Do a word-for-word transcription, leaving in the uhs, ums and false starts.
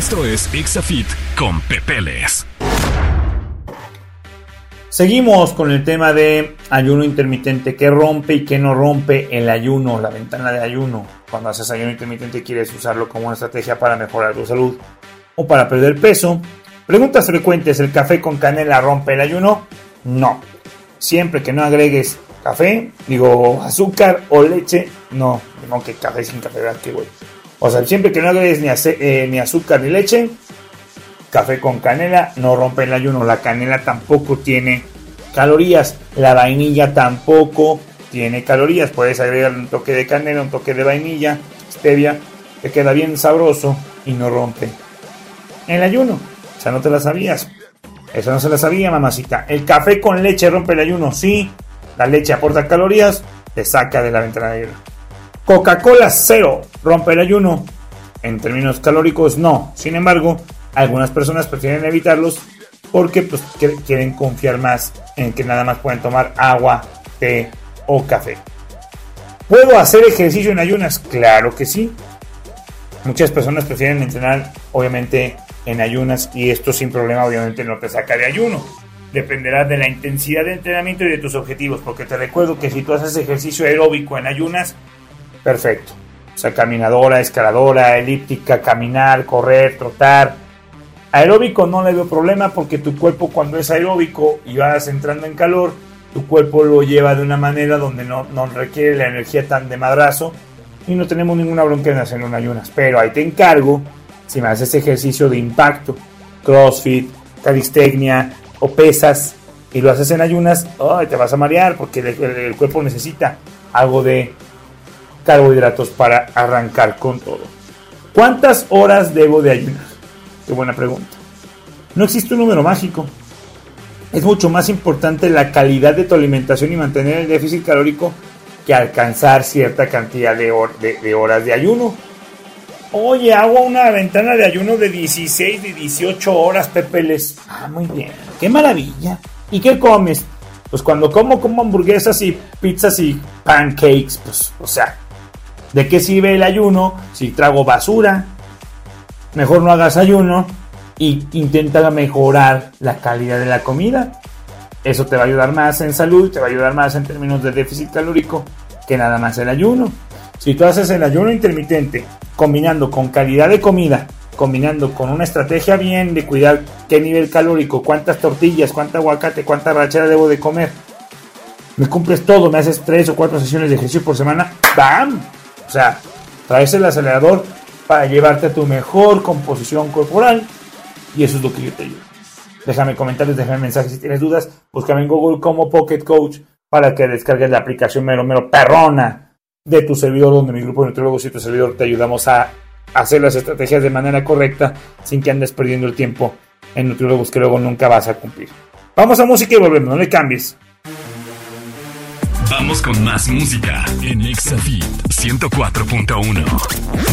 Esto es Exafit con Pepeles. Seguimos con el tema de ayuno intermitente, qué rompe y qué no rompe el ayuno, la ventana de ayuno. Cuando haces ayuno intermitente quieres usarlo como una estrategia para mejorar tu salud o para perder peso. Preguntas frecuentes, ¿el café con canela rompe el ayuno? No. Siempre que no agregues café, digo azúcar o leche, no, no que café sin café, ¿verdad? Qué güey. O sea, siempre que no agregues ni, ace- eh, ni azúcar ni leche, café con canela no rompe el ayuno. La canela tampoco tiene calorías. La vainilla tampoco tiene calorías. Puedes agregar un toque de canela, un toque de vainilla, stevia. Te queda bien sabroso y no rompe el ayuno. O sea, no te la sabías. Eso no se la sabía, mamacita. ¿El café con leche rompe el ayuno? Sí. La leche aporta calorías, te saca de la ventana de ayuno. Coca-Cola cero rompe el ayuno. En términos calóricos, no. Sin embargo, algunas personas prefieren evitarlos porque pues, quieren confiar más en que nada más pueden tomar agua, té o café. ¿Puedo hacer ejercicio en ayunas? Claro que sí. Muchas personas prefieren entrenar, obviamente, en ayunas y esto sin problema, obviamente, no te saca de ayuno. Dependerá de la intensidad de entrenamiento y de tus objetivos, porque te recuerdo que si tú haces ejercicio aeróbico en ayunas, perfecto. O sea, caminadora, escaladora, elíptica, caminar, correr, trotar. Aeróbico no le veo problema porque tu cuerpo cuando es aeróbico y vas entrando en calor, tu cuerpo lo lleva de una manera donde no, no requiere la energía tan de madrazo y no tenemos ninguna bronca en hacerlo en ayunas. Pero ahí te encargo, si me haces ejercicio de impacto, crossfit, calistenia o pesas y lo haces en ayunas, oh, te vas a marear porque el, el, el cuerpo necesita algo de carbohidratos para arrancar con todo. ¿Cuántas horas debo de ayunar? Qué buena pregunta. No existe un número mágico. Es mucho más importante la calidad de tu alimentación y mantener el déficit calórico que alcanzar cierta cantidad de, hor- de, de horas de ayuno. Oye, hago una ventana de ayuno de dieciséis, de dieciocho horas, Pepeles. Ah, muy bien. ¡Qué maravilla! ¿Y qué comes? Pues cuando como, como hamburguesas y pizzas y pancakes. Pues, o sea, ¿de qué sirve el ayuno si trago basura? Mejor no hagas ayuno y intenta mejorar la calidad de la comida. Eso te va a ayudar más en salud, te va a ayudar más en términos de déficit calórico que nada más el ayuno. Si tú haces el ayuno intermitente combinando con calidad de comida, combinando con una estrategia bien de cuidar qué nivel calórico, cuántas tortillas, cuánta aguacate, cuánta rachera debo de comer, me cumples todo, me haces tres o cuatro sesiones de ejercicio por semana, ¡bam! O sea, traes el acelerador para llevarte a tu mejor composición corporal y eso es lo que yo te ayudo. Déjame comentarios, déjame mensajes si tienes dudas, búscame en Google como Pocket Coach para que descargues la aplicación mero mero perrona de tu servidor, donde mi grupo de nutriólogos y tu servidor te ayudamos a hacer las estrategias de manera correcta sin que andes perdiendo el tiempo en nutriólogos que luego nunca vas a cumplir. Vamos a música y volvemos, no le cambies. Vamos con más música en Exafit ciento cuatro punto uno.